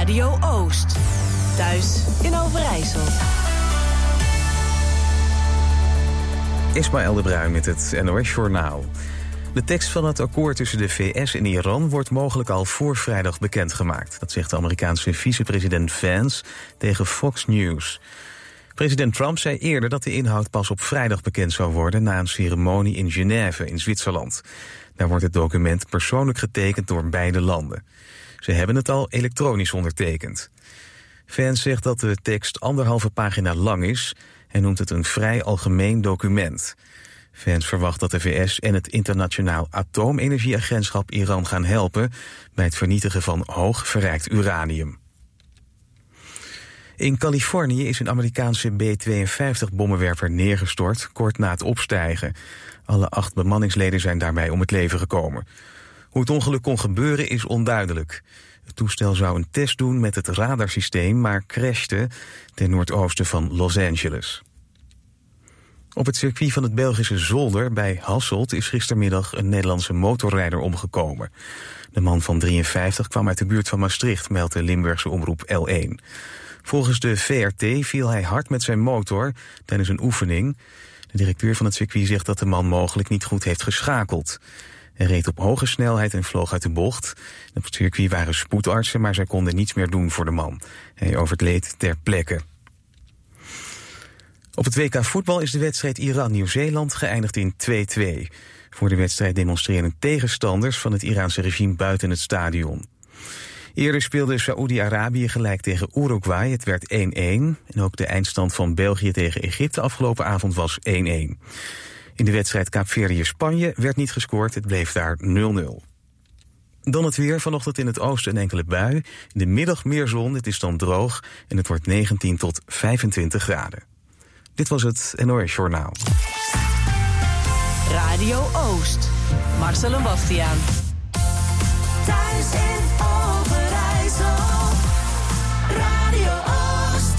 Radio Oost. Thuis in Overijssel. Ismaël de Bruin met het NOS-journaal. De tekst van het akkoord tussen de VS en Iran wordt mogelijk al voor vrijdag bekendgemaakt. Dat zegt de Amerikaanse vicepresident Vance tegen Fox News. President Trump zei eerder dat de inhoud pas op vrijdag bekend zou worden na een ceremonie in Genève in Zwitserland. Daar wordt het document persoonlijk getekend door beide landen. Ze hebben het al elektronisch ondertekend. Vance zegt dat de tekst 1,5 pagina lang is en noemt het een vrij algemeen document. Vance verwacht dat de VS en het Internationaal Atoomenergieagentschap Iran gaan helpen bij het vernietigen van hoog verrijkt uranium. In Californië is een Amerikaanse B-52-bommenwerper neergestort kort na het opstijgen. Alle 8 bemanningsleden zijn daarbij om het leven gekomen. Hoe het ongeluk kon gebeuren is onduidelijk. Het toestel zou een test doen met het radarsysteem, maar crashte ten noordoosten van Los Angeles. Op het circuit van het Belgische Zolder bij Hasselt is gistermiddag een Nederlandse motorrijder omgekomen. De man van 53 kwam uit de buurt van Maastricht, meldt de Limburgse omroep L1. Volgens de VRT viel hij hard met zijn motor tijdens een oefening. De directeur van het circuit zegt dat de man mogelijk niet goed heeft geschakeld. Hij reed op hoge snelheid en vloog uit de bocht. Op het circuit waren spoedartsen, maar zij konden niets meer doen voor de man. Hij overleed ter plekke. Op het WK voetbal is de wedstrijd Iran-Nieuw-Zeeland geëindigd in 2-2. Voor de wedstrijd demonstreren tegenstanders van het Iraanse regime buiten het stadion. Eerder speelde Saoedi-Arabië gelijk tegen Uruguay. Het werd 1-1. En ook de eindstand van België tegen Egypte afgelopen avond was 1-1. In de wedstrijd Kaapverdië-Spanje werd niet gescoord. Het bleef daar 0-0. Dan het weer. Vanochtend in het oosten een enkele bui. In de middag meer zon. Het is dan droog. En het wordt 19 tot 25 graden. Dit was het NOS Journaal. Radio Oost. Marcel en Bastiaan. Thuis in Overijssel. Radio Oost.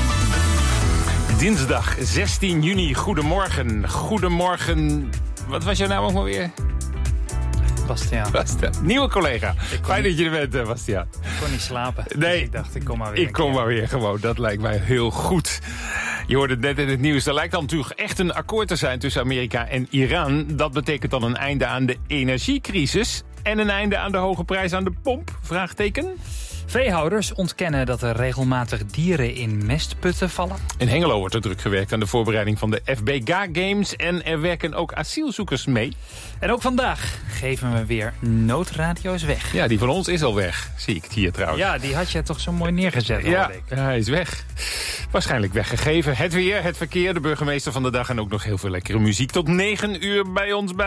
Dinsdag 16 juni. Goedemorgen. Goedemorgen. Wat was jouw naam ook maar weer? Bastiaan. Nieuwe collega. Fijn dat je er bent, Bastiaan. Ik kon niet slapen. Nee. Dus ik dacht, ik kom maar weer. Ik kom maar weer gewoon. Dat lijkt mij heel goed. Je hoorde het net in het nieuws. Er lijkt dan natuurlijk echt een akkoord te zijn tussen Amerika en Iran. Dat betekent dan een einde aan de energiecrisis. En een einde aan de hoge prijs aan de pomp? Vraagteken. Veehouders ontkennen dat er regelmatig dieren in mestputten vallen. In Hengelo wordt er druk gewerkt aan de voorbereiding van de FBK Games. En er werken ook asielzoekers mee. En ook vandaag geven we weer noodradio's weg. Ja, die van ons is al weg. Zie ik het hier trouwens. Ja, die had je toch zo mooi neergezet. Ja, hij is weg. Waarschijnlijk weggegeven. Het weer, het verkeer, de burgemeester van de dag en ook nog heel veel lekkere muziek. Tot 9 uur bij ons bij.